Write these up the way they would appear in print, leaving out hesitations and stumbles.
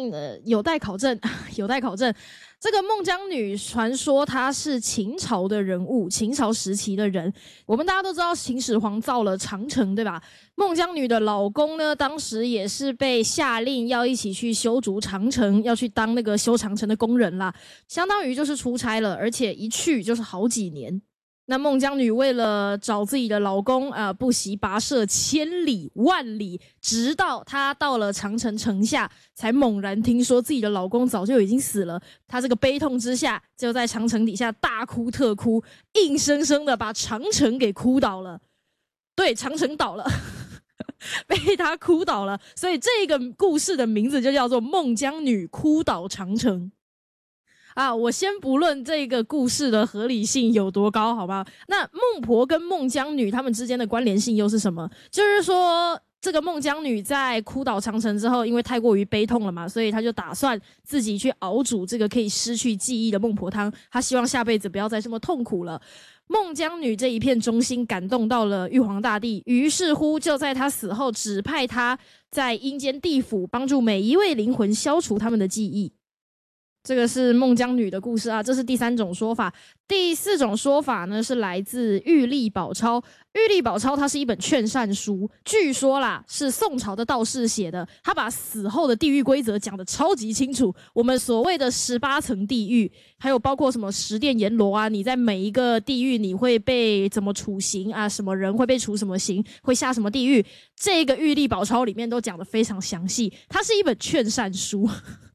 信有待考证，有待考证。这个孟姜女传说她是秦朝的人物，秦朝时期的人。我们大家都知道秦始皇造了长城，对吧？孟姜女的老公呢，当时也是被下令要一起去修筑长城，要去当那个修长城的工人啦，相当于就是出差了，而且一去就是好几年。那孟姜女为了找自己的老公不惜跋涉千里万里，直到她到了长城城下，才猛然听说自己的老公早就已经死了。她这个悲痛之下，就在长城底下大哭特哭，硬生生的把长城给哭倒了。对，长城倒了被她哭倒了，所以这个故事的名字就叫做孟姜女哭倒长城。我先不论这个故事的合理性有多高，好吧？那孟婆跟孟姜女他们之间的关联性又是什么？就是说，这个孟姜女在哭倒长城之后，因为太过于悲痛了嘛，所以她就打算自己去熬煮这个可以失去记忆的孟婆汤，她希望下辈子不要再这么痛苦了。孟姜女这一片忠心感动到了玉皇大帝，于是乎就在她死后指派她在阴间地府帮助每一位灵魂消除他们的记忆。这个是孟姜女的故事这是第3种说法。第4种说法呢，是来自玉历宝钞。玉历宝钞它是一本劝善书，据说啦是宋朝的道士写的，他把死后的地狱规则讲得超级清楚。我们所谓的18层地狱，还有包括什么十殿阎罗你在每一个地狱你会被怎么处刑什么人会被处什么刑，会下什么地狱，这个玉历宝钞里面都讲得非常详细。它是一本劝善书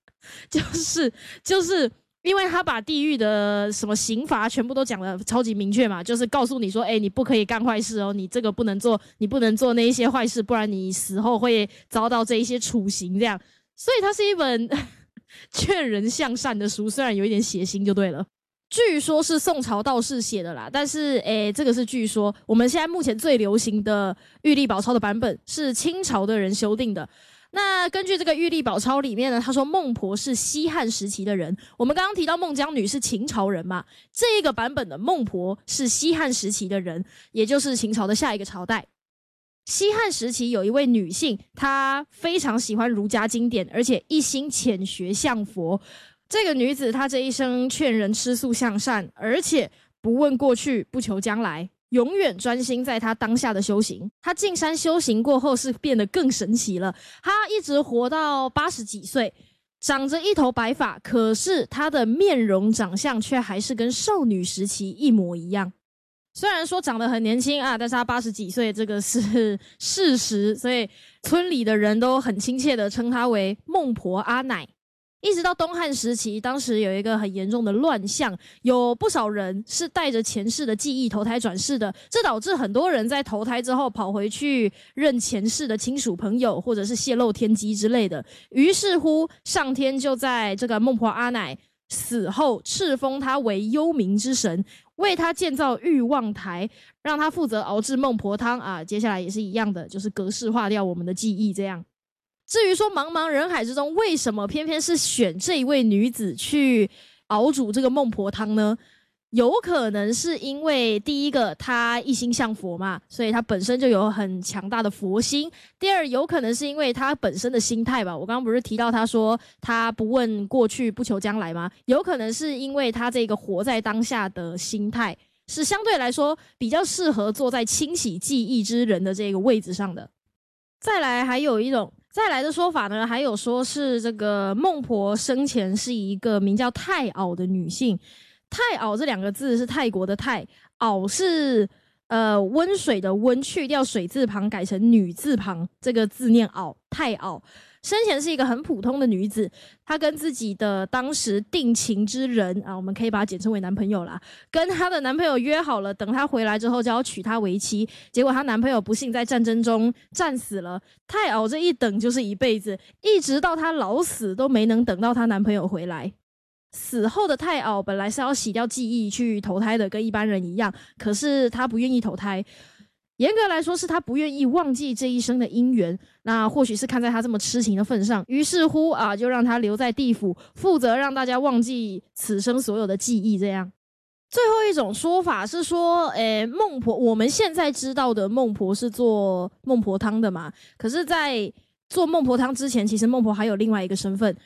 就是因为他把地狱的什么刑罚全部都讲得超级明确嘛，就是告诉你说你不可以干坏事你这个不能做，你不能做那一些坏事，不然你死后会遭到这一些处刑这样。所以它是一本劝人向善的书，虽然有一点血腥就对了。据说是宋朝道士写的啦，但是这个是据说。我们现在目前最流行的玉历宝钞的版本是清朝的人修订的。那根据这个玉历宝钞里面呢，他说孟婆是西汉时期的人。我们刚刚提到孟姜女是秦朝人嘛，这个版本的孟婆是西汉时期的人，也就是秦朝的下一个朝代。西汉时期有一位女性，她非常喜欢儒家经典，而且一心潜学向佛。这个女子她这一生劝人吃素向善，而且不问过去不求将来，永远专心在他当下的修行。他进山修行过后是变得更神奇了，他一直活到80几岁，长着一头白发，可是他的面容长相却还是跟少女时期一模一样。虽然说长得很年轻但是他80几岁，这个是事实，所以村里的人都很亲切的称他为孟婆阿奶。一直到东汉时期，当时有一个很严重的乱象，有不少人是带着前世的记忆投胎转世的，这导致很多人在投胎之后跑回去认前世的亲属朋友，或者是泄露天机之类的。于是乎，上天就在这个孟婆阿奶死后敕封她为幽冥之神，为她建造欲望台，让她负责熬制孟婆汤接下来也是一样的，就是格式化掉我们的记忆这样。至于说茫茫人海之中为什么偏偏是选这一位女子去熬煮这个孟婆汤呢？有可能是因为第一个她一心向佛嘛，所以她本身就有很强大的佛心。第二，有可能是因为她本身的心态吧，我刚刚不是提到她说她不问过去不求将来吗？有可能是因为她这个活在当下的心态是相对来说比较适合坐在清洗记忆之人的这个位置上的。再来的说法呢，还有说是这个孟婆生前是一个名叫太媪的女性。太媪这2个字是泰国的泰，媪是温水的温，去掉水字旁改成女字旁，这个字念媪，太媪。生前是一个很普通的女子，她跟自己的当时定情之人我们可以把她简称为男朋友啦，跟她的男朋友约好了，等她回来之后就要娶她为妻。结果她男朋友不幸在战争中战死了，太媪这一等就是一辈子，一直到她老死都没能等到她男朋友回来。死后的太媪本来是要洗掉记忆去投胎的，跟一般人一样，可是她不愿意投胎。严格来说是他不愿意忘记这一生的因缘，那或许是看在他这么痴情的份上，于是乎就让他留在地府，负责让大家忘记此生所有的记忆这样。最后一种说法是说孟婆，我们现在知道的孟婆是做孟婆汤的嘛，可是在做孟婆汤之前，其实孟婆还有另外一个身份，